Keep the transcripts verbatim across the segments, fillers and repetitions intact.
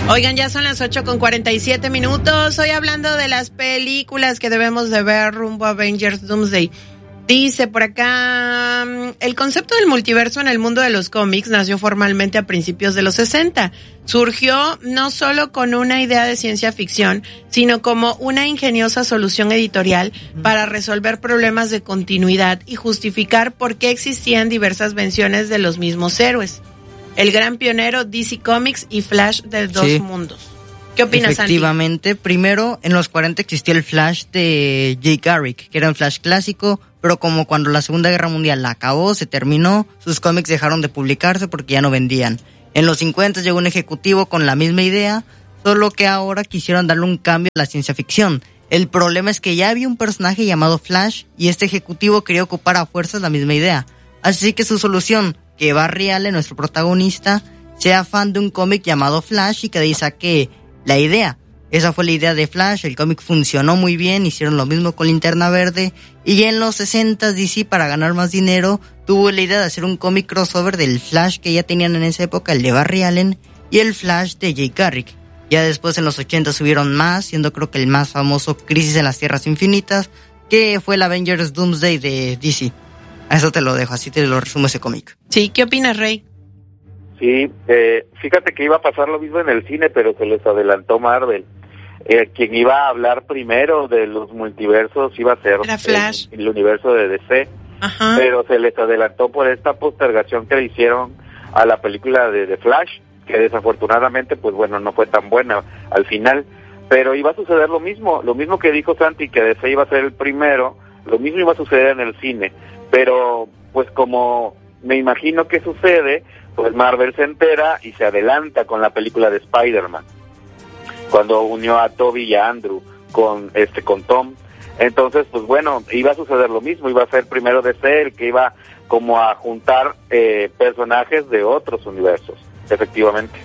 Oigan, ya son las ocho con cuarenta y siete minutos. Hoy hablando de las películas que debemos de ver rumbo a Avengers Doomsday. Dice por acá, el concepto del multiverso en el mundo de los cómics nació formalmente a principios de los sesenta. Surgió no solo con una idea de ciencia ficción, sino como una ingeniosa solución editorial para resolver problemas de continuidad y justificar por qué existían diversas versiones de los mismos héroes. El gran pionero D C Comics y Flash de dos sí. mundos. ¿Qué opinas, Efectivamente, Santi? Primero, en los cuarenta existía el Flash de Jay Garrick, que era un Flash clásico, pero como cuando la Segunda Guerra Mundial la acabó, se terminó, sus cómics dejaron de publicarse porque ya no vendían. En los cincuenta llegó un ejecutivo con la misma idea, solo que ahora quisieron darle un cambio a la ciencia ficción. El problema es que ya había un personaje llamado Flash y este ejecutivo quería ocupar a fuerzas la misma idea. Así que su solución, que Barry Allen, nuestro protagonista, sea fan de un cómic llamado Flash y que de ahí saque la idea. Esa fue la idea de Flash, el cómic funcionó muy bien, hicieron lo mismo con Linterna Verde, y en los sesenta D C, para ganar más dinero, tuvo la idea de hacer un cómic crossover del Flash que ya tenían en esa época, el de Barry Allen, y el Flash de Jay Garrick. Ya después en los ochenta subieron más, siendo creo que el más famoso Crisis en las Tierras Infinitas, que fue el Avengers Doomsday de D C. A eso te lo dejo, así te lo resumo ese cómic. Sí, ¿qué opinas, Rey? Sí, eh, fíjate que iba a pasar lo mismo en el cine, pero se les adelantó Marvel. Eh, quien iba a hablar primero de los multiversos iba a ser Flash. El, el universo de D C. Ajá. Pero se les adelantó por esta postergación que le hicieron a la película de, de Flash, que desafortunadamente, pues bueno, no fue tan buena al final. Pero iba a suceder lo mismo, lo mismo que dijo Santi, que D C iba a ser el primero, lo mismo iba a suceder en el cine. Pero, pues como me imagino que sucede, pues Marvel se entera y se adelanta con la película de Spider-Man, cuando unió a Toby y a Andrew con este con Tom. Entonces, pues bueno, iba a suceder lo mismo, iba a ser primero D C el que iba como a juntar eh, personajes de otros universos, efectivamente.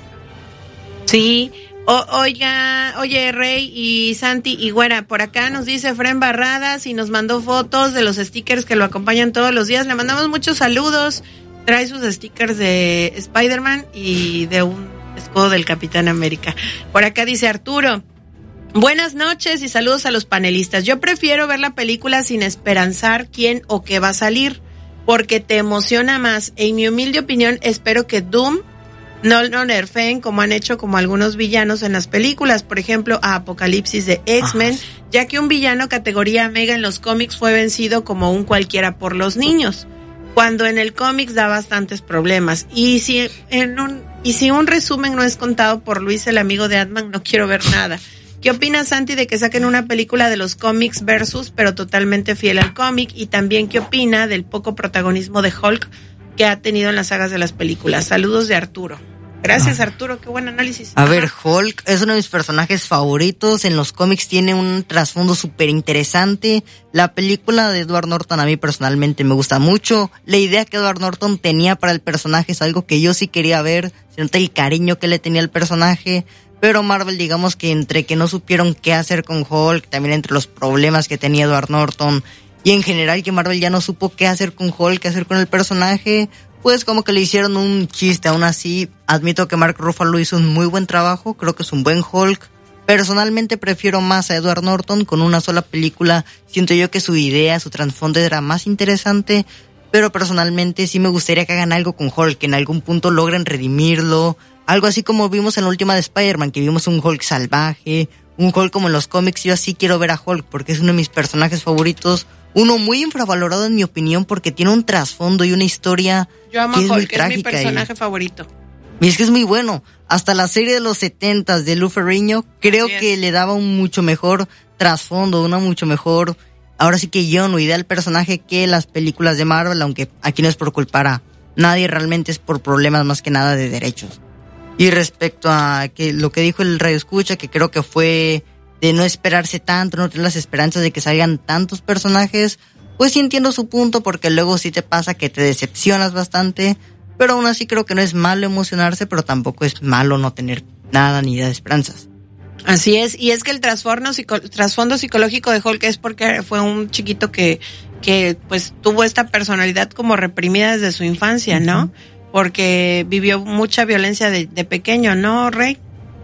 Sí, o, oiga, oye Rey y Santi y Güera, por acá nos dice Fren Barradas y nos mandó fotos de los stickers que lo acompañan todos los días. Le mandamos muchos saludos. Trae sus stickers de Spider-Man y de un escudo del Capitán América. Por acá dice Arturo, buenas noches y saludos a los panelistas. Yo prefiero ver la película sin esperanzar quién o qué va a salir, porque te emociona más. En mi humilde opinión, espero que Doom no lo nerfeen como han hecho como algunos villanos en las películas, por ejemplo a Apocalipsis de X-Men, Ajá. ya que un villano categoría Mega en los cómics fue vencido como un cualquiera por los niños, cuando en el cómics da bastantes problemas. Y si en un y si un resumen no es contado por Luis, el amigo de Ant-Man, no quiero ver nada. ¿Qué opinas, Santi, de que saquen una película de los cómics versus, pero totalmente fiel al cómic? Y también, ¿qué opina del poco protagonismo de Hulk que ha tenido en las sagas de las películas? Saludos de Arturo. Gracias, Arturo, qué buen análisis. A ver, Hulk es uno de mis personajes favoritos. En los cómics tiene un trasfondo súper interesante. La película de Edward Norton a mí personalmente me gusta mucho. La idea que Edward Norton tenía para el personaje es algo que yo sí quería ver. Se nota el cariño que le tenía al personaje. Pero Marvel, digamos que entre que no supieron qué hacer con Hulk, también entre los problemas que tenía Edward Norton, y en general que Marvel ya no supo qué hacer con Hulk, qué hacer con el personaje, pues como que le hicieron un chiste. Aún así, admito que Mark Ruffalo hizo un muy buen trabajo, creo que es un buen Hulk. Personalmente prefiero más a Edward Norton. Con una sola película siento yo que su idea, su trasfondo era más interesante, pero personalmente sí me gustaría que hagan algo con Hulk, que en algún punto logren redimirlo, algo así como vimos en la última de Spider-Man, que vimos un Hulk salvaje, un Hulk como en los cómics. Yo así quiero ver a Hulk, porque es uno de mis personajes favoritos, uno muy infravalorado en mi opinión, porque tiene un trasfondo y una historia Yo amo que a es Hulk, muy es trágica. mi personaje y, favorito. Y es que es muy bueno. Hasta la serie de los setentas de Lou Ferrigno, creo Así que es. le daba un mucho mejor trasfondo, una mucho mejor, ahora sí que yo no idea al personaje que las películas de Marvel, aunque aquí no es por culpar a nadie, realmente es por problemas más que nada de derechos. Y respecto a que lo que dijo el radio escucha, que creo que fue de no esperarse tanto, no tener las esperanzas de que salgan tantos personajes, pues sí entiendo su punto, porque luego sí te pasa que te decepcionas bastante, pero aún así creo que no es malo emocionarse, pero tampoco es malo no tener nada ni de esperanzas. Así es, y es que el trasfondo, psico, trasfondo psicológico de Hulk es porque fue un chiquito que, que pues tuvo esta personalidad como reprimida desde su infancia, ¿no? Uh-huh. Porque vivió mucha violencia de, de pequeño, ¿no, Rey?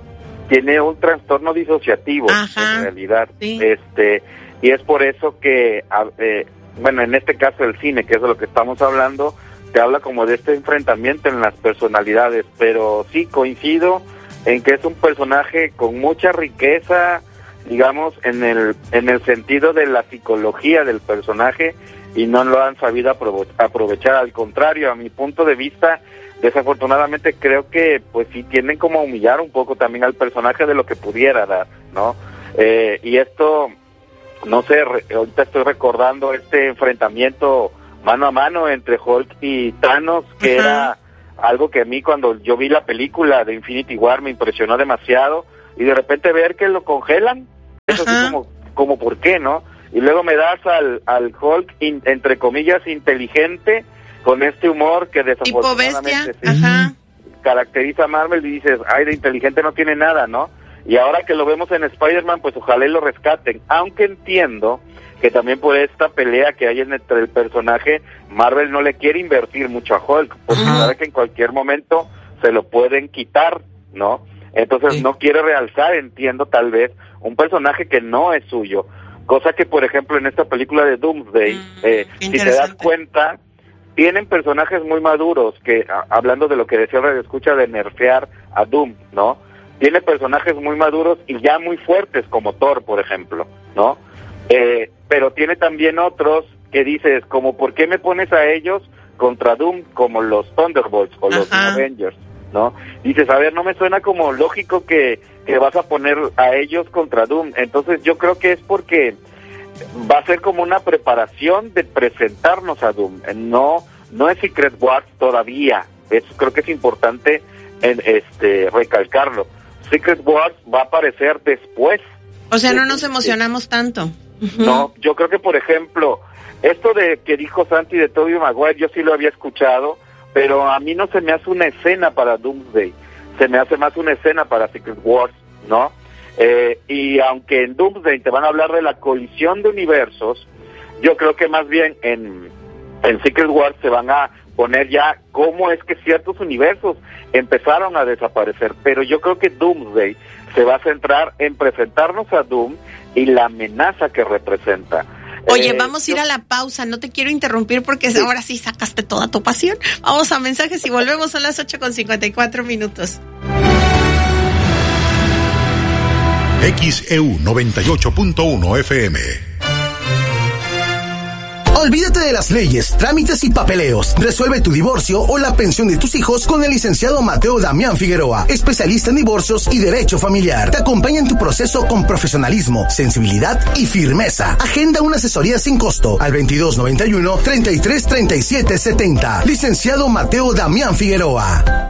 tiene un trastorno disociativo. Ajá, en realidad. Sí. Este, y es por eso que, eh, bueno, en este caso el cine, que es de lo que estamos hablando, te habla como de este enfrentamiento en las personalidades, pero sí coincido en que es un personaje con mucha riqueza, digamos, en el en el sentido de la psicología del personaje, y no lo han sabido aprove- aprovechar. Al contrario, a mi punto de vista, desafortunadamente creo que pues sí tienden como a humillar un poco también al personaje de lo que pudiera dar, ¿no? Eh, y esto, no sé, re- ahorita estoy recordando este enfrentamiento mano a mano entre Hulk y Thanos, que uh-huh. era algo que a mí cuando yo vi la película de Infinity War me impresionó demasiado, y de repente ver que lo congelan, eso uh-huh. así como, como ¿por qué, no? Y luego me das al, al Hulk, in, entre comillas, inteligente, con este humor que desafortunadamente tipo bestia. Sí, caracteriza a Marvel, y dices, ay, de inteligente no tiene nada, ¿no? Y ahora que lo vemos en Spider-Man, pues ojalá y lo rescaten, aunque entiendo que también por esta pelea que hay entre el personaje, Marvel no le quiere invertir mucho a Hulk, porque uh-huh. sabe que en cualquier momento se lo pueden quitar, ¿no? Entonces sí. no quiere realzar, entiendo, tal vez, un personaje que no es suyo, cosa que, por ejemplo, en esta película de Doomsday, mm, eh, si te das cuenta, tienen personajes muy maduros, que, a, hablando de lo que decía Radio Escucha de nerfear a Doom, ¿no? Tiene personajes muy maduros y ya muy fuertes, como Thor, por ejemplo, ¿no? Eh, pero tiene también otros que dices, como ¿por qué me pones a ellos contra Doom como los Thunderbolts o los Ajá. Avengers, ¿no? Dices, a ver, no me suena como lógico que, que vas a poner a ellos contra Doom. Entonces yo creo que es porque va a ser como una preparación de presentarnos a Doom. No, no es Secret Wars todavía. Eso creo que es importante en, este recalcarlo. Secret Wars va a aparecer después. O sea, no nos emocionamos tanto. Uh-huh. No, yo creo que, por ejemplo, esto de que dijo Santi de Tobey Maguire, yo sí lo había escuchado, pero a mí no se me hace una escena para Doomsday, se me hace más una escena para Secret Wars, ¿no? Eh, y aunque en Doomsday te van a hablar de la colisión de universos, yo creo que más bien en, en Secret Wars se van a poner ya cómo es que ciertos universos empezaron a desaparecer, pero yo creo que Doomsday se va a centrar en presentarnos a Doom y la amenaza que representa. Oye, eh, vamos a ir yo... a la pausa, no te quiero interrumpir porque sí. ahora sí sacaste toda tu pasión. Vamos a mensajes y volvemos a las ocho con cincuenta y cuatro minutos. X E U noventa y ocho punto uno F M. Olvídate de las leyes, trámites y papeleos. Resuelve tu divorcio o la pensión de tus hijos con el licenciado Mateo Damián Figueroa, especialista en divorcios y derecho familiar. Te acompaña en tu proceso con profesionalismo, sensibilidad y firmeza. Agenda una asesoría sin costo al veintidós noventa y uno, treinta y tres, treinta y siete, setenta. Licenciado Mateo Damián Figueroa.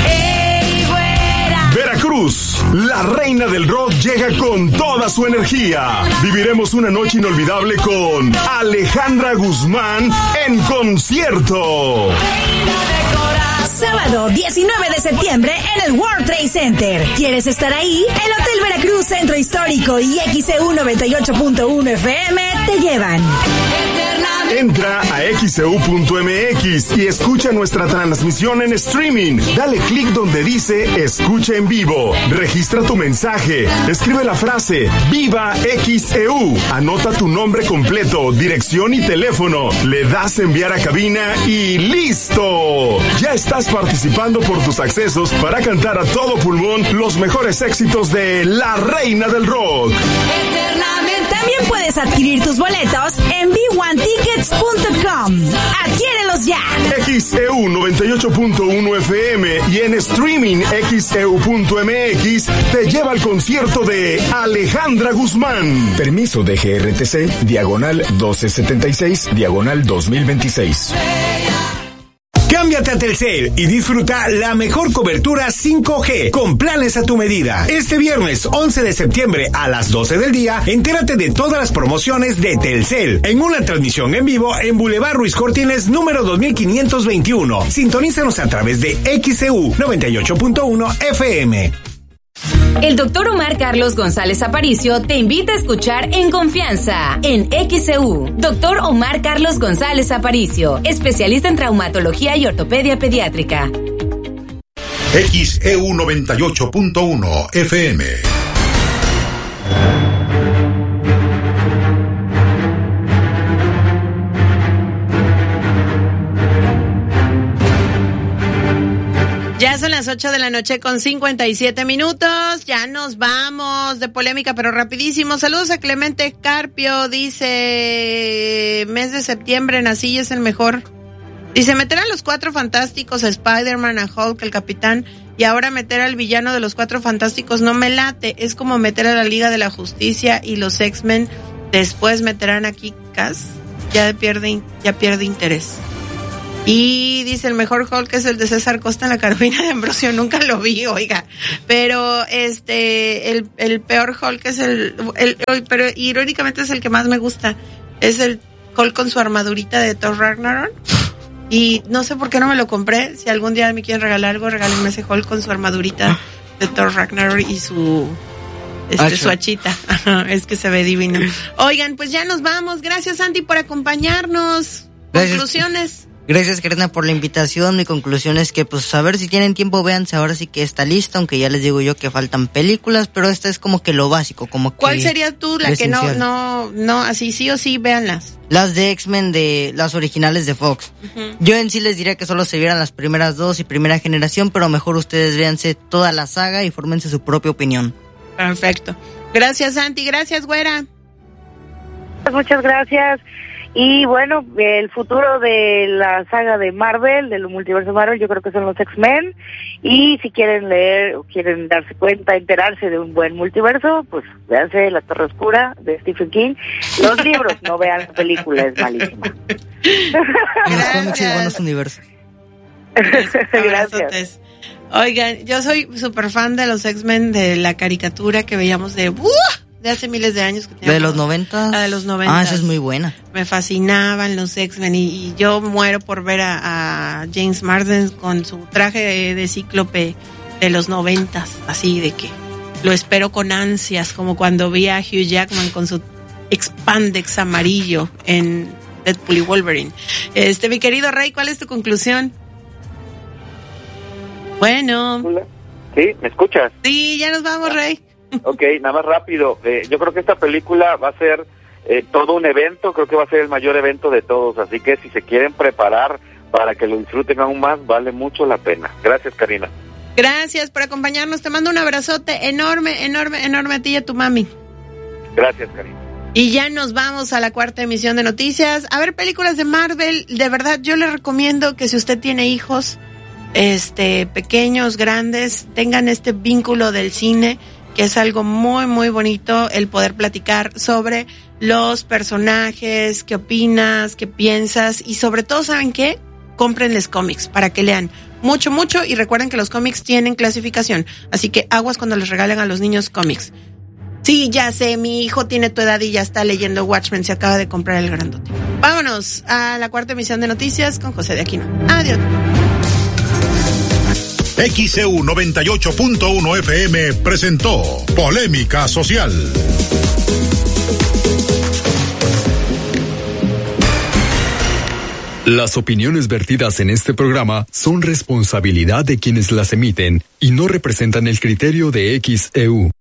Veracruz, la reina del rock llega con toda su energía. Viviremos una noche inolvidable con Alejandra Guzmán en concierto. Sábado diecinueve de septiembre en el World Trade Center. ¿Quieres estar ahí? El Hotel Veracruz Centro Histórico y X E U noventa y ocho punto uno F M te llevan. Entra a X E U punto M X y escucha nuestra transmisión en streaming. Dale clic donde dice Escucha en vivo. Registra tu mensaje. Escribe la frase Viva X E U. Anota tu nombre completo, dirección y teléfono. Le das enviar a cabina y ¡listo! Ya estás participando por tus accesos para cantar a todo pulmón los mejores éxitos de la reina del rock. También puedes adquirir tus boletos en B uno tickets punto com. ¡Adquiérelos ya! X E U noventa y ocho punto uno F M y en streaming X E U punto M X te lleva al concierto de Alejandra Guzmán. Permiso de G R T C, diagonal doce setenta y seis, diagonal dos mil veintiséis. Cámbiate a Telcel y disfruta la mejor cobertura cinco G con planes a tu medida. Este viernes once de septiembre a las doce del día, entérate de todas las promociones de Telcel en una transmisión en vivo en Boulevard Ruiz Cortines número dos mil quinientos veintiuno. Sintonízanos a través de X E U noventa y ocho punto uno F M. El doctor Omar Carlos González Aparicio te invita a escuchar En Confianza en X E U. Doctor Omar Carlos González Aparicio, especialista en traumatología y ortopedia pediátrica. X E U noventa y ocho punto uno F M. Ya son las ocho de la noche con cincuenta y siete minutos, ya nos vamos de polémica, pero rapidísimo. Saludos a Clemente Carpio, dice, mes de septiembre nací y es el mejor. Dice, meter a los Cuatro Fantásticos, a Spider-Man, a Hulk, el Capitán, y ahora meter al villano de los Cuatro Fantásticos no me late, es como meter a la Liga de la Justicia y los X-Men, después meterán a Kick-Ass, ya pierde, ya pierde interés. Y dice, el mejor Hulk es el de César Costa en la carabina de Ambrosio, nunca lo vi, oiga, pero este, el, el peor Hulk es el, el, el, pero irónicamente es el que más me gusta, es el Hulk con su armadurita de Thor Ragnarok, y no sé por qué no me lo compré, si algún día me quieren regalar algo, regálenme ese Hulk con su armadurita de Thor Ragnarok y su... Este, su hachita, es que se ve divino. Oigan, pues ya nos vamos, gracias Santi por acompañarnos, gracias. Conclusiones. Gracias, Karina, por la invitación. Mi conclusión es que, pues, a ver si tienen tiempo, véanse ahora sí que está lista, aunque ya les digo yo que faltan películas, pero esta es como que lo básico, como que... ¿Cuál sería tú la que no, no, no, así sí o sí, véanlas? Las de X-Men, de las originales de Fox. Uh-huh. Yo en sí les diría que solo se vieran las primeras dos y primera generación, pero mejor ustedes véanse toda la saga y fórmense su propia opinión. Perfecto. Gracias, Santi. Gracias, güera. Muchas gracias. Y bueno, el futuro de la saga de Marvel, del multiverso Marvel, yo creo que son los X-Men. Y si quieren leer o quieren darse cuenta, enterarse de un buen multiverso, pues véanse La Torre Oscura de Stephen King. Los libros, no vean la película, es malísima. Gracias. Muchos buenos universos. Gracias. Oigan, yo soy súper fan de los X-Men, de la caricatura que veíamos de... ¡Uh! De hace miles de años. Que ¿De los noventa? Ah, de los noventa. Ah, esa es muy buena. Me fascinaban los X-Men y, y yo muero por ver a, a James Marsden con su traje de, de cíclope de los noventas, así de que lo espero con ansias, como cuando vi a Hugh Jackman con su expandex amarillo en Deadpool y Wolverine. Este, mi querido Rey, ¿cuál es tu conclusión? Bueno. ¿Sí? ¿Me escuchas? Sí, ya nos vamos, Rey. Ok, nada más rápido. Eh, yo creo que esta película va a ser eh, todo un evento, creo que va a ser el mayor evento de todos, así que si se quieren preparar para que lo disfruten aún más, vale mucho la pena. Gracias, Karina. Gracias por acompañarnos, te mando un abrazote enorme, enorme, enorme a ti y a tu mami. Gracias, Karina. Y ya nos vamos a la cuarta emisión de noticias. A ver, películas de Marvel, de verdad yo le recomiendo que si usted tiene hijos, este, pequeños, grandes, tengan este vínculo del cine, que es algo muy, muy bonito el poder platicar sobre los personajes, qué opinas, qué piensas y sobre todo, ¿saben qué? Cómprenles cómics para que lean mucho, mucho y recuerden que los cómics tienen clasificación, así que aguas cuando les regalen a los niños cómics. Sí, ya sé, mi hijo tiene tu edad y ya está leyendo Watchmen, se acaba de comprar el grandote. Vámonos a la cuarta emisión de noticias con José de Aquino. Adiós. X E U noventa y ocho punto uno F M presentó Polémica Social. Las opiniones vertidas en este programa son responsabilidad de quienes las emiten y no representan el criterio de X E U.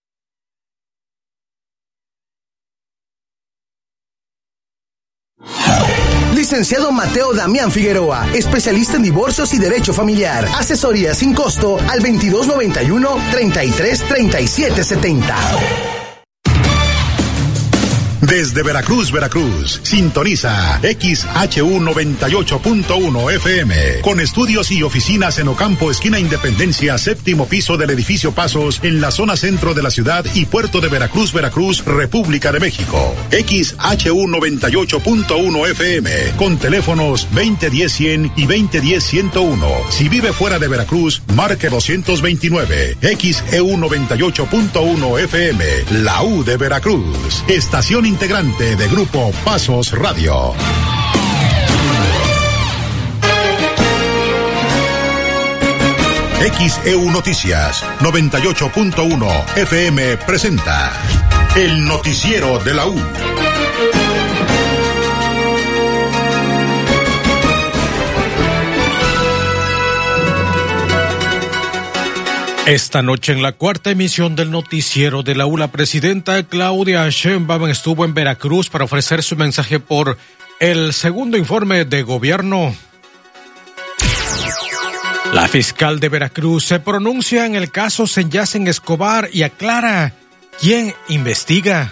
Licenciado Mateo Damián Figueroa, especialista en divorcios y derecho familiar. Asesoría sin costo al veintidós noventa y uno, treinta y tres, treinta y siete setenta. Desde Veracruz, Veracruz, sintoniza X H U noventa y ocho punto uno F M, con estudios y oficinas en Ocampo, esquina Independencia, séptimo piso del edificio Pasos, en la zona centro de la ciudad y puerto de Veracruz, Veracruz, República de México. X H U noventa y ocho punto uno F M, con teléfonos veinte diez cien y veinte diez ciento uno. Si vive fuera de Veracruz, marque doscientos veintinueve. X E U noventa y ocho punto uno F M, la U de Veracruz. Estación integrante de Grupo Pasos Radio. X E U Noticias noventa y ocho punto uno F M presenta el noticiero de la U. Esta noche en la cuarta emisión del noticiero de la U, la presidenta Claudia Sheinbaum estuvo en Veracruz para ofrecer su mensaje por el segundo informe de gobierno. La fiscal de Veracruz se pronuncia en el caso Senyacen Escobar y aclara quién investiga.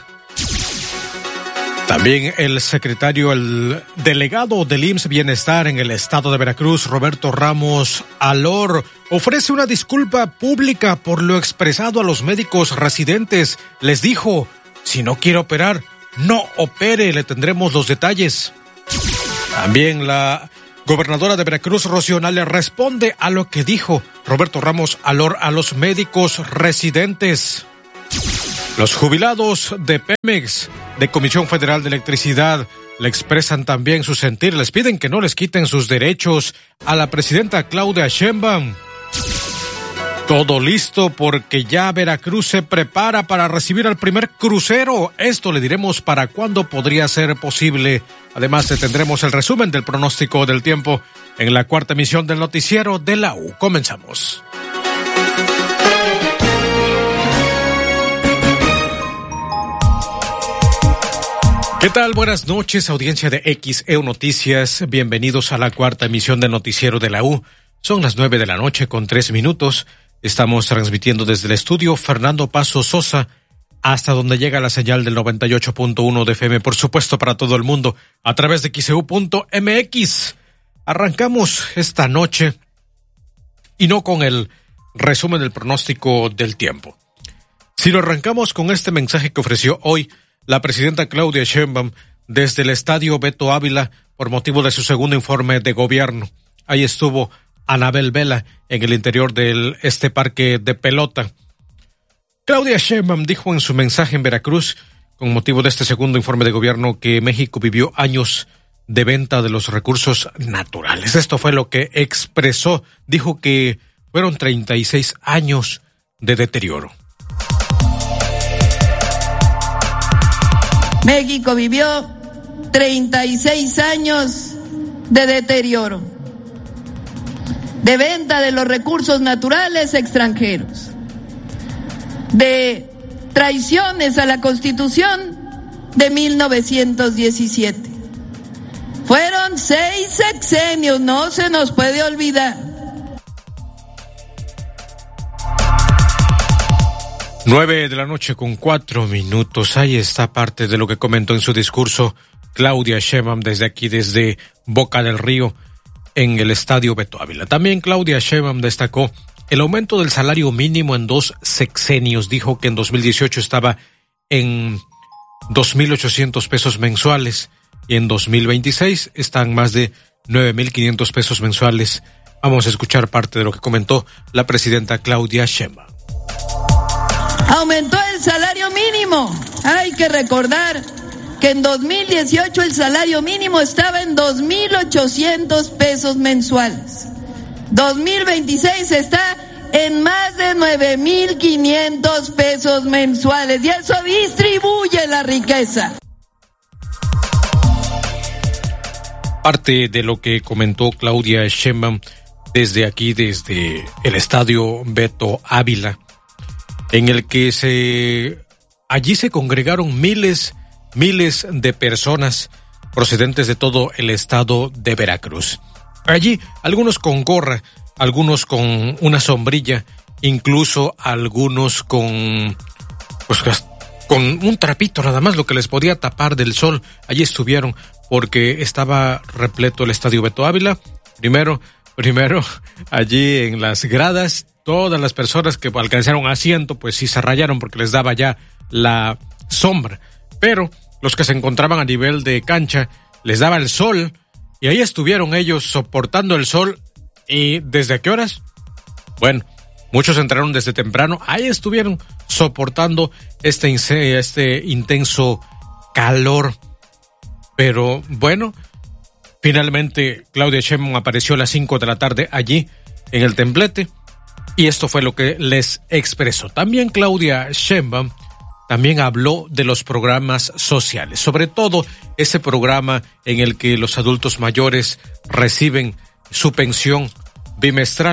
También el secretario, el delegado del I M S S Bienestar en el estado de Veracruz, Roberto Ramos Alor, ofrece una disculpa pública por lo expresado a los médicos residentes. Les dijo, si no quiere operar, no opere, le tendremos los detalles. También la gobernadora de Veracruz, Rocío Nale, responde a lo que dijo Roberto Ramos Alor a los médicos residentes. Los jubilados de Pemex, de Comisión Federal de Electricidad, le expresan también su sentir. Les piden que no les quiten sus derechos a la presidenta Claudia Sheinbaum. Todo listo porque ya Veracruz se prepara para recibir al primer crucero. Esto le diremos para cuándo podría ser posible. Además, tendremos el resumen del pronóstico del tiempo en la cuarta emisión del noticiero de la U. Comenzamos. ¿Qué tal? Buenas noches, audiencia de X E U Noticias. Bienvenidos a la cuarta emisión del noticiero de la U. Son las nueve de la noche con tres minutos. Estamos transmitiendo desde el estudio Fernando Paso Sosa hasta donde llega la señal del noventa y ocho punto uno de F M, por supuesto para todo el mundo, a través de X E U punto M X. Arrancamos esta noche y no con el resumen del pronóstico del tiempo. Si lo arrancamos con este mensaje que ofreció hoy la presidenta Claudia Sheinbaum desde el estadio Beto Ávila por motivo de su segundo informe de gobierno. Ahí estuvo Anabel Vela en el interior de este parque de pelota. Claudia Sheinbaum dijo en su mensaje en Veracruz, con motivo de este segundo informe de gobierno, que México vivió años de venta de los recursos naturales. Esto fue lo que expresó. Dijo que fueron treinta y seis años de deterioro. México vivió treinta y seis años de deterioro, de venta de los recursos naturales extranjeros, de traiciones a la Constitución de mil novecientos diecisiete. Fueron seis sexenios, no se nos puede olvidar. Nueve de la noche con cuatro minutos. Ahí está parte de lo que comentó en su discurso Claudia Sheinbaum desde aquí, desde Boca del Río, en el estadio Beto Ávila. También Claudia Sheinbaum destacó el aumento del salario mínimo en dos sexenios. Dijo que en dos mil dieciocho estaba en dos mil ochocientos pesos mensuales y en dos mil veintiséis están más de nueve mil quinientos pesos mensuales. Vamos a escuchar parte de lo que comentó la presidenta Claudia Sheinbaum. Aumentó el salario mínimo. Hay que recordar que en dos mil dieciocho el salario mínimo estaba en dos mil ochocientos pesos mensuales. dos mil veintiséis está en más de nueve mil quinientos pesos mensuales y eso distribuye la riqueza. Parte de lo que comentó Claudia Sheinbaum desde aquí, desde el estadio Beto Ávila, en el que se allí se congregaron miles, miles de personas procedentes de todo el estado de Veracruz. Allí, algunos con gorra, algunos con una sombrilla, incluso algunos con, pues, con un trapito nada más, lo que les podía tapar del sol. Allí estuvieron porque estaba repleto el estadio Beto Ávila. Primero, primero, allí en las gradas, todas las personas que alcanzaron asiento, pues sí se rayaron porque les daba ya la sombra. Pero los que se encontraban a nivel de cancha, les daba el sol y ahí estuvieron ellos soportando el sol. ¿Y desde qué horas? Bueno, muchos entraron desde temprano, ahí estuvieron soportando este, este intenso calor. Pero bueno, finalmente Claudia Sheinbaum apareció a las cinco de la tarde allí en el templete. Y esto fue lo que les expresó. También Claudia Sheinbaum también habló de los programas sociales, sobre todo ese programa en el que los adultos mayores reciben su pensión bimestral.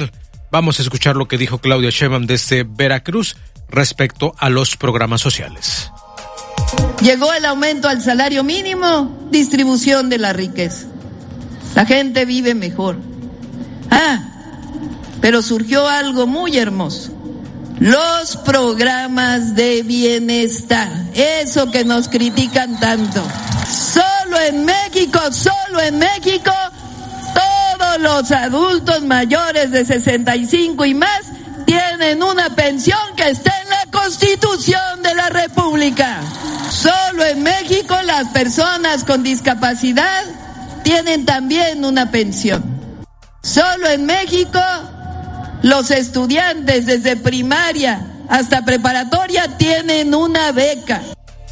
Vamos a escuchar lo que dijo Claudia Sheinbaum desde Veracruz respecto a los programas sociales. Llegó el aumento al salario mínimo, distribución de la riqueza. La gente vive mejor. Ah, pero surgió algo muy hermoso. Los programas de bienestar, eso que nos critican tanto. Solo en México, solo en México, todos los adultos mayores de sesenta y cinco y más tienen una pensión que está en la Constitución de la República. Solo en México las personas con discapacidad tienen también una pensión. Solo en México los estudiantes desde primaria hasta preparatoria tienen una beca.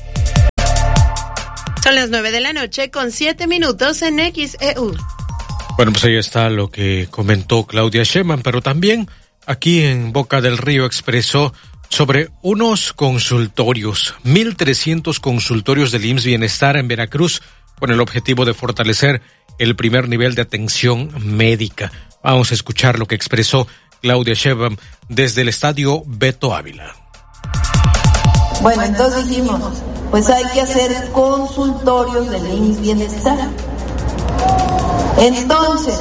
Son las nueve de la noche con siete minutos en X E U. Bueno, pues ahí está lo que comentó Claudia Sheinbaum, pero también aquí en Boca del Río expresó sobre unos consultorios, mil trescientos consultorios del I M S S Bienestar en Veracruz, con el objetivo de fortalecer el primer nivel de atención médica. Vamos a escuchar lo que expresó Claudia Sheinbaum desde el estadio Beto Ávila. Bueno, entonces dijimos, pues hay que hacer consultorios del I M S S Bienestar. Entonces,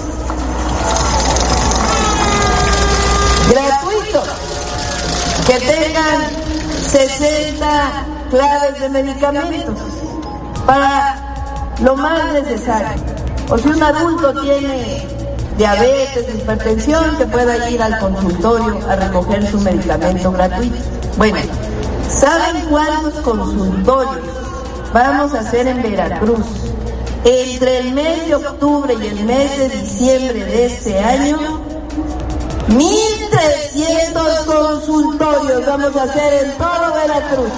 gratuitos, que tengan sesenta claves de medicamentos para lo más necesario. O si un adulto tiene diabetes, hipertensión, que pueda ir al consultorio a recoger su medicamento gratuito. Bueno, ¿saben cuántos consultorios vamos a hacer en Veracruz entre el mes de octubre y el mes de diciembre de este año? mil trescientos consultorios vamos a hacer en todo Veracruz.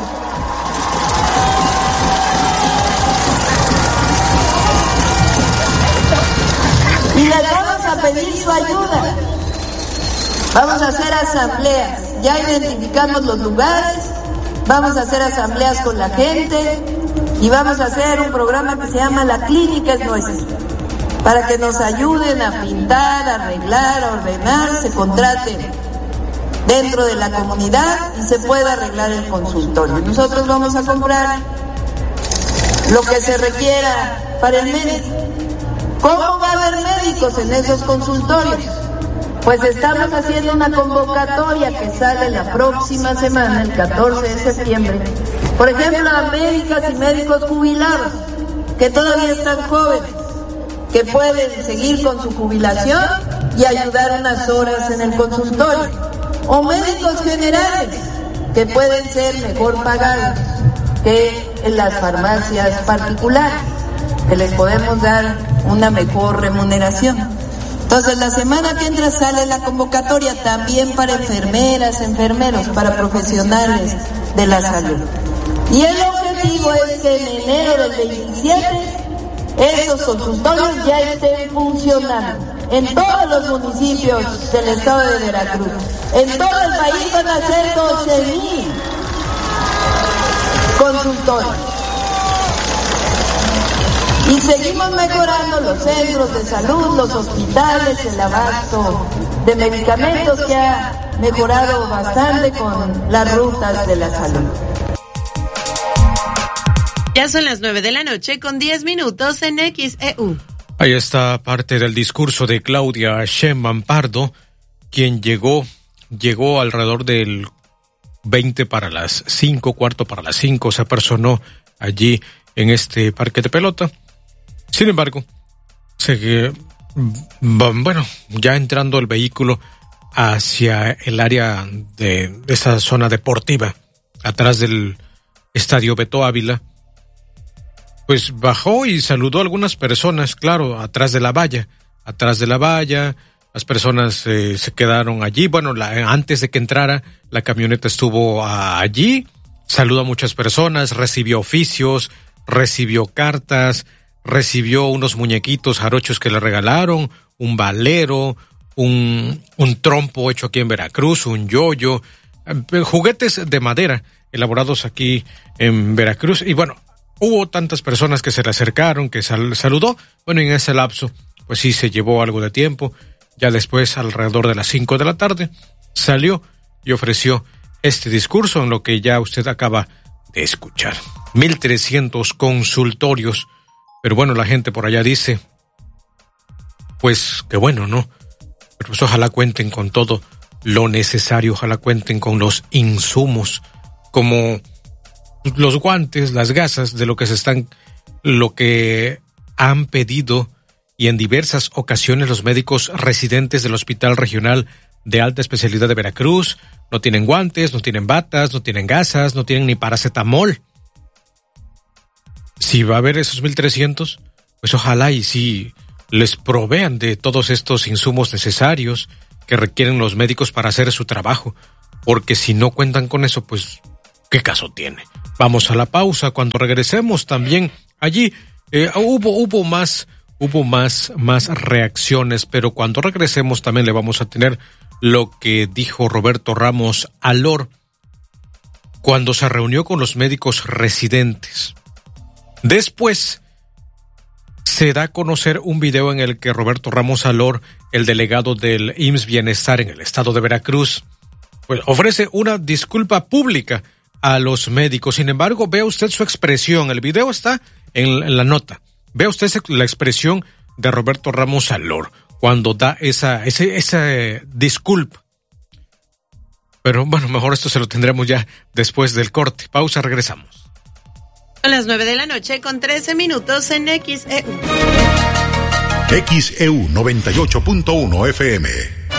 Y les vamos a pedir su ayuda. Vamos a hacer asambleas. Ya identificamos los lugares. Vamos a hacer asambleas con la gente. Y vamos a hacer un programa que se llama La Clínica es Nuestra, para que nos ayuden a pintar, a arreglar, a ordenar, se contraten dentro de la comunidad y se pueda arreglar el consultorio. Nosotros vamos a comprar lo que se requiera para el médico. ¿Cómo va a haber médicos en esos consultorios? Pues estamos haciendo una convocatoria que sale la próxima semana, el catorce de septiembre. Por ejemplo, a médicas y médicos jubilados, que todavía están jóvenes, que pueden seguir con su jubilación y ayudar unas horas en el consultorio. O médicos generales, que pueden ser mejor pagados que en las farmacias particulares, que les podemos dar una mejor remuneración. Entonces, la semana que entra sale la convocatoria también para enfermeras, enfermeros, para profesionales de la salud. Y el objetivo es que en enero del veintisiete esos consultorios ya estén funcionando en todos los municipios del estado de Veracruz. En todo el país van a ser doce mil consultorios. Y seguimos mejorando los centros de salud, los hospitales, el abasto de medicamentos que ha mejorado bastante con las rutas de la salud. Ya son las nueve de la noche con diez minutos en X E U. Ahí está parte del discurso de Claudia Sheinbaum Pardo, quien llegó, llegó alrededor del veinte para las cinco, cuarto para las cinco, se apersonó allí en este parque de pelota. Sin embargo, se, bueno, ya entrando el vehículo hacia el área de esa zona deportiva, atrás del estadio Beto Ávila, pues bajó y saludó a algunas personas, claro, atrás de la valla, atrás de la valla, las personas eh, se quedaron allí, bueno, la, antes de que entrara, la camioneta estuvo a, allí, saludó a muchas personas, recibió oficios, recibió cartas, recibió unos muñequitos jarochos que le regalaron, un valero, un, un trompo hecho aquí en Veracruz, un yoyo, eh, juguetes de madera elaborados aquí en Veracruz. Y bueno, hubo tantas personas que se le acercaron, que sal, saludó. Bueno, en ese lapso, pues sí se llevó algo de tiempo. Ya después, alrededor de las cinco de la tarde, salió y ofreció este discurso en lo que ya usted acaba de escuchar. mil trescientos consultorios. Pero bueno, la gente por allá dice, pues que bueno, ¿no? Pero pues ojalá cuenten con todo lo necesario, ojalá cuenten con los insumos, como los guantes, las gasas, de lo que se están, lo que han pedido y en diversas ocasiones los médicos residentes del Hospital Regional de Alta Especialidad de Veracruz. No tienen guantes, no tienen batas, no tienen gasas, no tienen ni paracetamol. Si va a haber esos mil trescientos, pues ojalá y si les provean de todos estos insumos necesarios que requieren los médicos para hacer su trabajo. Porque si no cuentan con eso, pues, ¿qué caso tiene? Vamos a la pausa. Cuando regresemos también allí eh, hubo, hubo más... Hubo más, más reacciones, pero cuando regresemos también le vamos a tener lo que dijo Roberto Ramos Alor cuando se reunió con los médicos residentes. Después se da a conocer un video en el que Roberto Ramos Alor, el delegado del I M S S Bienestar en el estado de Veracruz, pues ofrece una disculpa pública a los médicos. Sin embargo, vea usted su expresión. El video está en, en la nota. Vea usted la expresión de Roberto Ramos Alor cuando da esa, ese, esa eh, disculpa. Pero bueno, mejor esto se lo tendremos ya después del corte. Pausa, regresamos. A las nueve de la noche con trece minutos en X E U. X E U noventa y ocho punto uno F M.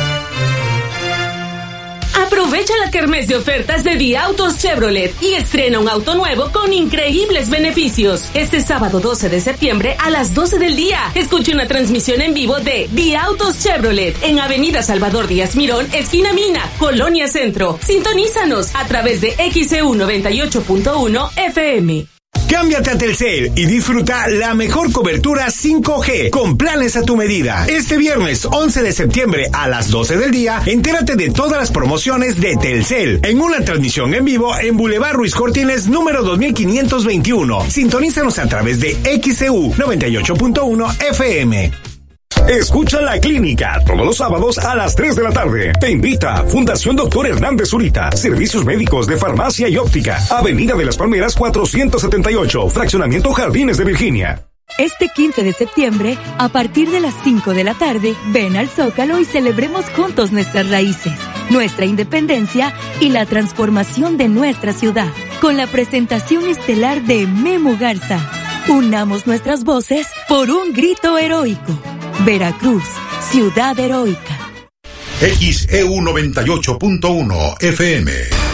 Aprovecha la kermés de ofertas de Día Autos Chevrolet y estrena un auto nuevo con increíbles beneficios. Este sábado doce de septiembre a las doce del día. Escuche una transmisión en vivo de Día Autos Chevrolet en Avenida Salvador Díaz Mirón, esquina Mina, Colonia Centro. Sintonízanos a través de X E U noventa y ocho punto uno F M. Cámbiate a Telcel y disfruta la mejor cobertura cinco G con planes a tu medida. Este viernes once de septiembre a las doce del día, entérate de todas las promociones de Telcel en una transmisión en vivo en Boulevard Ruiz Cortines número dos mil quinientos veintiuno. Sintonízanos a través de X E U noventa y ocho punto uno F M. Escucha La Clínica todos los sábados a las tres de la tarde. Te invita Fundación Doctor Hernández Zurita. Servicios médicos de farmacia y óptica. Avenida de las Palmeras cuatrocientos setenta y ocho. Fraccionamiento Jardines de Virginia. Este quince de septiembre, a partir de las cinco de la tarde, ven al Zócalo y celebremos juntos nuestras raíces, nuestra independencia y la transformación de nuestra ciudad. Con la presentación estelar de Memo Garza. Unamos nuestras voces por un grito heroico. Veracruz, ciudad heroica. X E U noventa y ocho punto uno F M.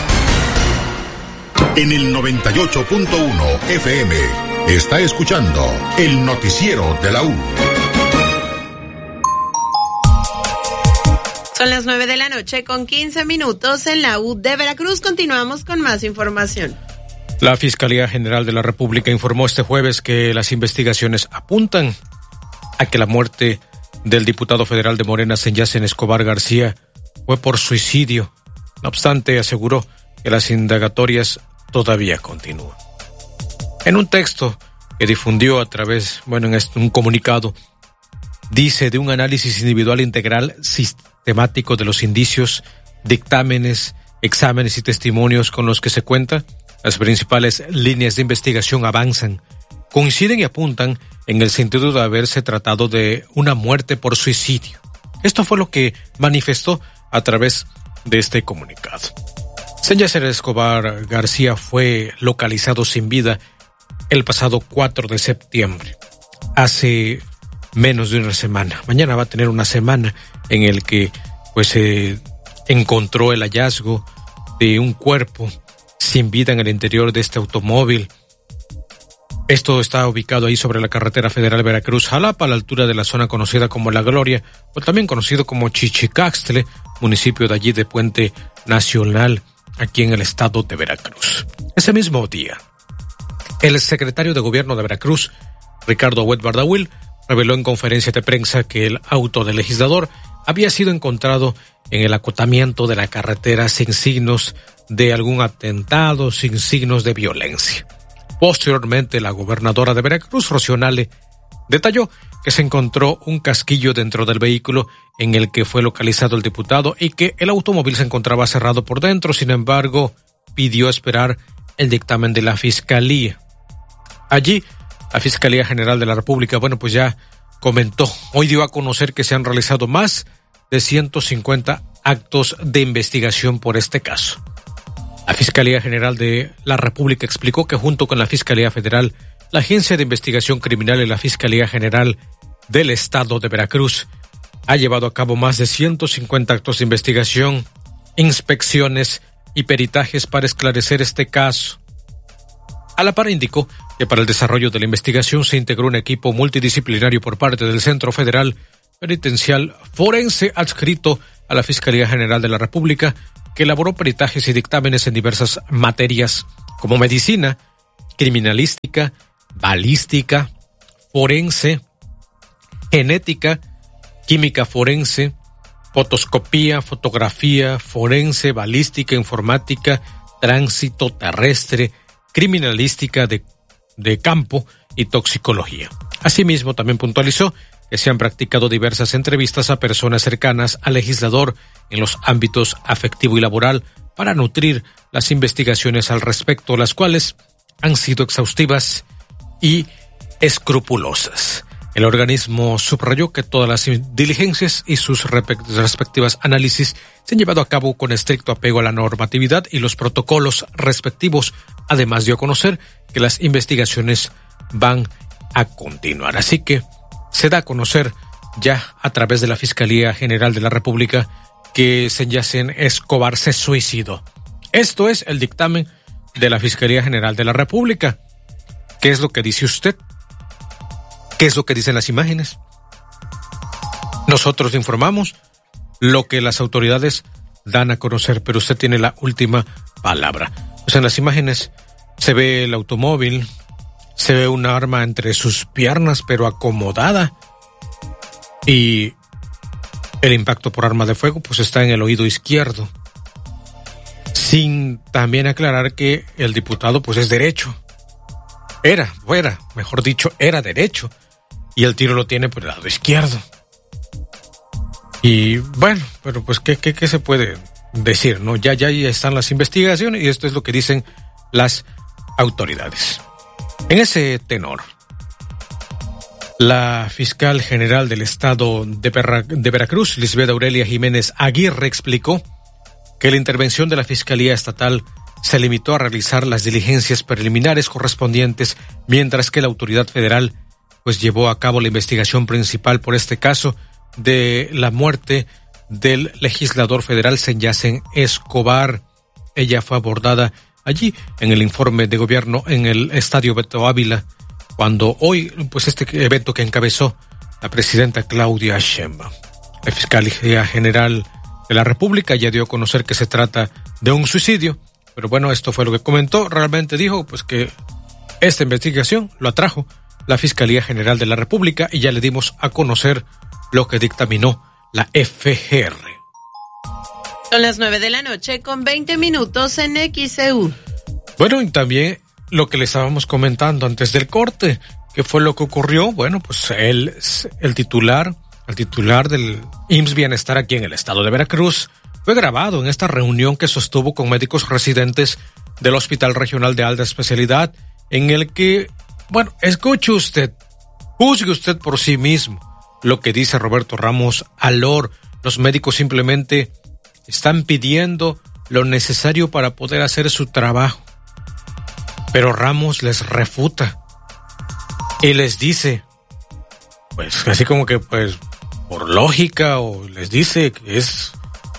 En el noventa y ocho punto uno F M está escuchando el noticiero de la U. Son las nueve de la noche con quince minutos en la U de Veracruz. Continuamos con más información. La Fiscalía General de la República informó este jueves que las investigaciones apuntan a que la muerte del diputado federal de Morena, Senyacen Escobar García, fue por suicidio. No obstante, aseguró que las indagatorias todavía continúan. En un texto que difundió a través, bueno, en un comunicado, dice de un análisis individual integral sistemático de los indicios, dictámenes, exámenes y testimonios con los que se cuenta, las principales líneas de investigación avanzan, coinciden y apuntan en el sentido de haberse tratado de una muerte por suicidio. Esto fue lo que manifestó a través de este comunicado. Senyacen Escobar García fue localizado sin vida el pasado cuatro de septiembre, hace menos de una semana. Mañana va a tener una semana en el que pues se eh, encontró el hallazgo de un cuerpo sin vida en el interior de este automóvil. Esto está ubicado ahí sobre la carretera federal Veracruz-Jalapa, a la altura de la zona conocida como La Gloria, o también conocido como Chichicaxtle, municipio de allí de Puente Nacional, aquí en el estado de Veracruz. Ese mismo día, el secretario de Gobierno de Veracruz, Ricardo Huet Bardahuil, reveló en conferencia de prensa que el auto del legislador había sido encontrado en el acotamiento de la carretera sin signos de algún atentado, sin signos de violencia. Posteriormente, la gobernadora de Veracruz, Rocío Nale, detalló que se encontró un casquillo dentro del vehículo en el que fue localizado el diputado y que el automóvil se encontraba cerrado por dentro. Sin embargo, pidió esperar el dictamen de la Fiscalía. Allí, la Fiscalía General de la República, bueno, pues ya comentó, hoy dio a conocer que se han realizado más de ciento cincuenta actos de investigación por este caso. La Fiscalía General de la República explicó que junto con la Fiscalía Federal, la Agencia de Investigación Criminal y la Fiscalía General del Estado de Veracruz ha llevado a cabo más de ciento cincuenta actos de investigación, inspecciones y peritajes para esclarecer este caso. A la par indicó que para el desarrollo de la investigación se integró un equipo multidisciplinario por parte del Centro Federal Penitencial Forense adscrito a la Fiscalía General de la República, que elaboró peritajes y dictámenes en diversas materias como medicina, criminalística, balística, forense, genética, química forense, fotoscopía, fotografía forense, balística, informática, tránsito terrestre, criminalística de, de campo y toxicología. Asimismo, también puntualizó que se han practicado diversas entrevistas a personas cercanas al legislador en los ámbitos afectivo y laboral para nutrir las investigaciones al respecto, las cuales han sido exhaustivas y escrupulosas. El organismo subrayó que todas las diligencias y sus respectivas análisis se han llevado a cabo con estricto apego a la normatividad y los protocolos respectivos. Además dio a conocer que las investigaciones van a continuar. Así que se da a conocer ya a través de la Fiscalía General de la República que Senyacen Escobar se suicidó. Esto es el dictamen de la Fiscalía General de la República. ¿Qué es lo que dice usted? ¿Qué es lo que dicen las imágenes? Nosotros informamos lo que las autoridades dan a conocer, pero usted tiene la última palabra. Pues en las imágenes se ve el automóvil, se ve un arma entre sus piernas, pero acomodada. Y el impacto por arma de fuego, pues está en el oído izquierdo. Sin también aclarar que el diputado, pues es derecho. Era, fuera, mejor dicho, era derecho. Y el tiro lo tiene por el lado izquierdo. Y bueno, pero pues, ¿qué, qué, qué se puede decir? ¿No? Ya, ya están las investigaciones y esto es lo que dicen las autoridades. En ese tenor, la fiscal general del estado de, Verra, de Veracruz, Lisbeth Aurelia Jiménez Aguirre, explicó que la intervención de la Fiscalía Estatal se limitó a realizar las diligencias preliminares correspondientes, mientras que la autoridad federal pues llevó a cabo la investigación principal por este caso de la muerte del legislador federal Senyacen Escobar. Ella fue abordada allí en el informe de gobierno en el Estadio Beto Ávila, cuando hoy, pues este evento que encabezó la presidenta Claudia Sheinbaum. La Fiscalía General de la República ya dio a conocer que se trata de un suicidio, pero bueno, esto fue lo que comentó. Realmente dijo pues que esta investigación lo atrajo la Fiscalía General de la República y ya le dimos a conocer lo que dictaminó la F G R. Son las nueve de la noche con veinte minutos en X C U. Bueno, y también lo que le estábamos comentando antes del corte, ¿qué fue lo que ocurrió? Bueno, pues el, el titular, el titular del I M S S Bienestar aquí en el estado de Veracruz fue grabado en esta reunión que sostuvo con médicos residentes del Hospital Regional de Alta Especialidad, en el que, bueno, escuche usted, juzgue usted por sí mismo lo que dice Roberto Ramos Alor. Los médicos simplemente están pidiendo lo necesario para poder hacer su trabajo. Pero Ramos les refuta y les dice, pues así como que pues por lógica, o les dice que es,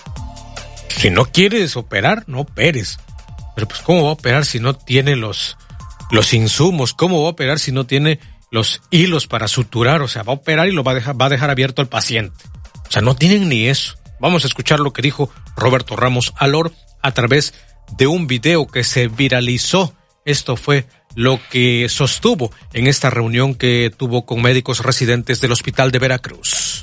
si no quieres operar, no operes. Pero pues ¿cómo va a operar si no tiene los, los insumos? ¿Cómo va a operar si no tiene los hilos para suturar? O sea, va a operar y lo va a dejar, va a dejar abierto al paciente. O sea, no tienen ni eso. Vamos a escuchar lo que dijo Roberto Ramos Alor a través de un video que se viralizó. Esto fue lo que sostuvo en esta reunión que tuvo con médicos residentes del Hospital de Veracruz.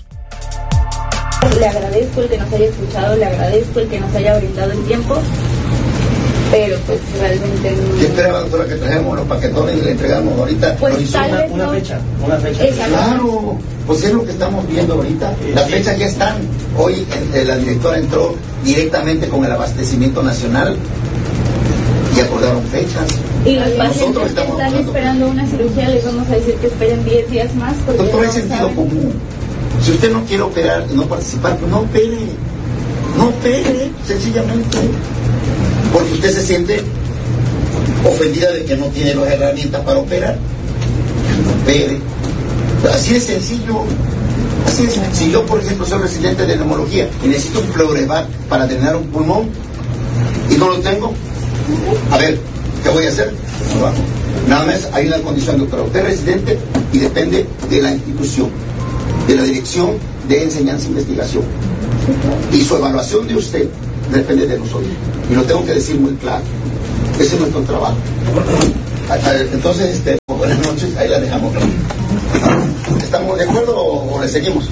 Le agradezco el que nos haya escuchado, le agradezco el que nos haya brindado el tiempo. pero pues realmente no. ¿Qué esperaba, doctora, que trajéramos los paquetones y le entregamos ahorita? Pues tal una, vez una no. fecha, una fecha. Exacto. Claro, pues es lo que estamos viendo ahorita. Las fechas ya están. Hoy eh, la directora entró directamente con el abastecimiento nacional y acordaron fechas. Y los pacientes Nosotros que estamos están buscando. esperando una cirugía les vamos a decir que esperen diez días más. Doctor, es sentido común. Si usted no quiere operar y no participar, pues no opere. No opere, sencillamente. Porque usted se siente ofendida de que no tiene las herramientas para operar. No opere. Así es sencillo. Así es. Si yo, por ejemplo, soy residente de neumología y necesito un pleurevac para drenar un pulmón y no lo tengo, a ver, ¿qué voy a hacer? No lo hago. Nada más hay una condición, doctora. Usted es residente y depende de la institución, de la dirección de enseñanza e investigación. Y su evaluación de usted depende de nosotros. Y lo tengo que decir muy claro. Ese es nuestro trabajo. Entonces, este, buenas noches, ahí la dejamos. ¿Estamos de acuerdo o, o le seguimos?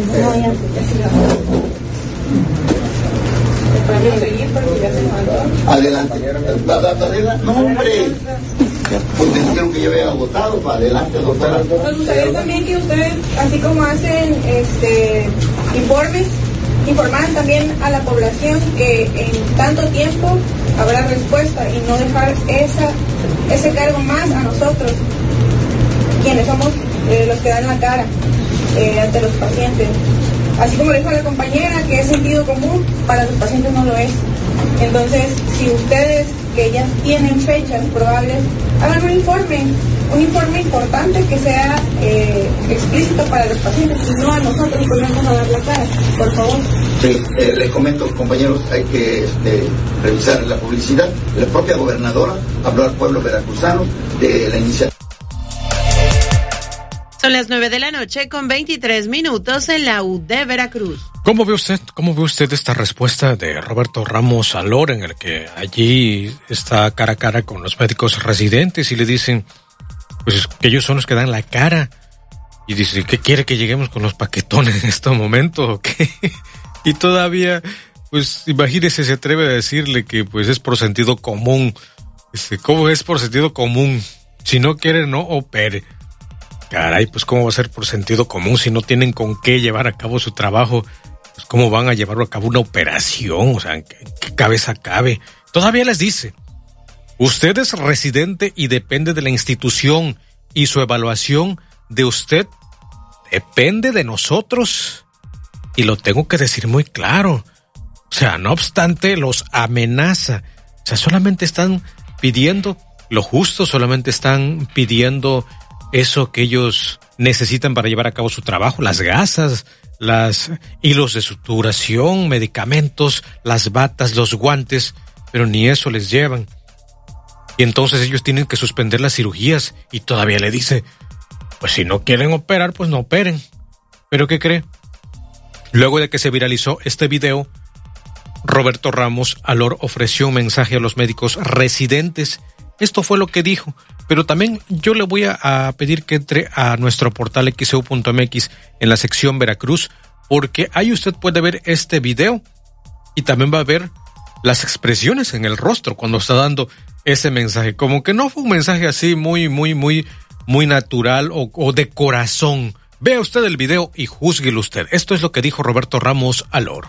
Adelante. No, hombre. Pues me dijeron que yo había agotado. Para adelante, doctora. Nos gustaría también que ustedes, así como hacen este informes, informaran también a la población que en tanto tiempo habrá respuesta y no dejar esa ese cargo más a nosotros, quienes somos eh, los que dan la cara eh, ante los pacientes. Así como le dijo la compañera, que es sentido común, para los pacientes no lo es. Entonces, si ustedes, que ya tienen fechas probables, hagan un informe, un informe importante que sea eh, explícito para los pacientes y no a nosotros ponernos a dar la cara, por favor. Sí, eh, les comento, compañeros, hay que este, revisar la publicidad. La propia gobernadora habló al pueblo veracruzano de la iniciativa. Son las nueve de la noche con veintitrés minutos en la U de Veracruz. ¿Cómo ve usted, cómo ve usted esta respuesta de Roberto Ramos Alor, en el que allí está cara a cara con los médicos residentes y le dicen, pues que ellos son los que dan la cara? Y dice, ¿qué quiere, que lleguemos con los paquetones en este momento o qué? Y todavía, pues imagínese, se atreve a decirle que pues es por sentido común. Dice, ¿cómo es por sentido común? Si no quiere, no opere. Caray, pues cómo va a ser por sentido común si no tienen con qué llevar a cabo su trabajo. Pues cómo van a llevar a cabo una operación, o sea, ¿en qué, en qué cabeza cabe? Todavía les dice, usted es residente y depende de la institución y su evaluación de usted depende de nosotros. Y lo tengo que decir muy claro. O sea, no obstante, los amenaza. O sea, solamente están pidiendo lo justo, solamente están pidiendo eso que ellos necesitan para llevar a cabo su trabajo, las gasas, las hilos de suturación, medicamentos, las batas, los guantes, pero ni eso les llevan. Y entonces ellos tienen que suspender las cirugías y todavía le dice, pues si no quieren operar, pues no operen. ¿Pero qué cree? Luego de que se viralizó este video, Roberto Ramos Alor ofreció un mensaje a los médicos residentes. Esto fue lo que dijo, pero también yo le voy a, a pedir que entre a nuestro portal equis e u punto eme equis en la sección Veracruz, porque ahí usted puede ver este video y también va a ver las expresiones en el rostro cuando está dando ese mensaje. Como que no fue un mensaje así muy, muy, muy, muy natural o, o de corazón. Vea usted el video y júzguelo usted. Esto es lo que dijo Roberto Ramos Alor.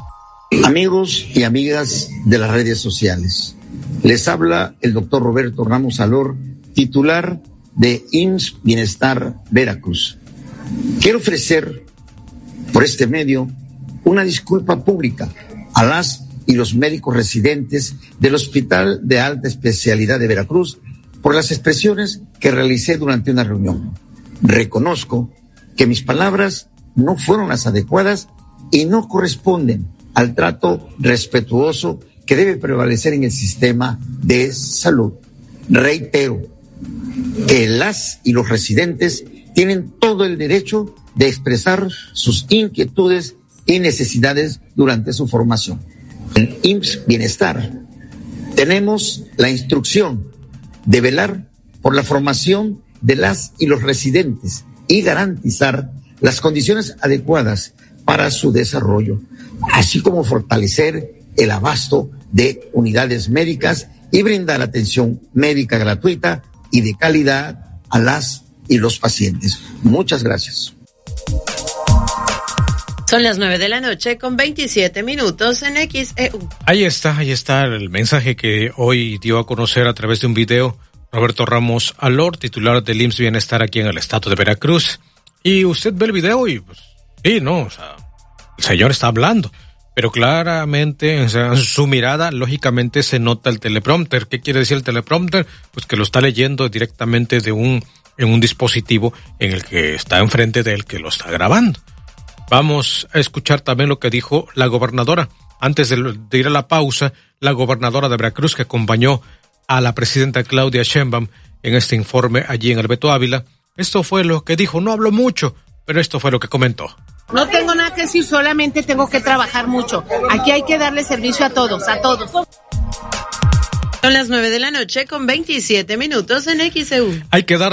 Amigos y amigas de las redes sociales, les habla el doctor Roberto Ramos Alor, titular de I M S S Bienestar Veracruz. Quiero ofrecer por este medio una disculpa pública a las y los médicos residentes del Hospital de Alta Especialidad de Veracruz por las expresiones que realicé durante una reunión. Reconozco que mis palabras no fueron las adecuadas y no corresponden al trato respetuoso que debe prevalecer en el sistema de salud. Reitero que las y los residentes tienen todo el derecho de expresar sus inquietudes y necesidades durante su formación. En I M S S Bienestar tenemos la instrucción de velar por la formación de las y los residentes y garantizar las condiciones adecuadas para su desarrollo, así como fortalecer el abasto de unidades médicas y brindar atención médica gratuita y de calidad a las y los pacientes. Muchas gracias. Son las nueve de la noche con veintisiete minutos en X E U. Ahí está, ahí está el mensaje que hoy dio a conocer a través de un video Roberto Ramos Alor, titular del I M S S Bienestar aquí en el estado de Veracruz. Y usted ve el video y pues sí, no, o sea, el señor está hablando, pero claramente en su mirada, lógicamente se nota el teleprompter. ¿Qué quiere decir el teleprompter? Pues que lo está leyendo directamente de un en un dispositivo en el que está enfrente del que lo está grabando. Vamos a escuchar también lo que dijo la gobernadora. Antes de, de ir a la pausa, la gobernadora de Veracruz, que acompañó a la presidenta Claudia Sheinbaum en este informe allí en el Beto Ávila, esto fue lo que dijo. No habló mucho, pero esto fue lo que comentó. No tengo nada que decir, solamente tengo que trabajar mucho. Aquí hay que darle servicio a todos, a todos. Son las nueve de la noche con veintisiete minutos en X E U. Hay que dar